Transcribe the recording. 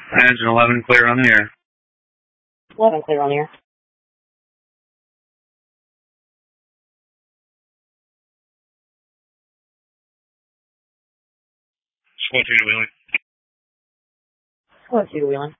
Engine 11 clear on the air. 11 clear on the air. Squad 2 to Wheeling. Squad 2 to Wheeling.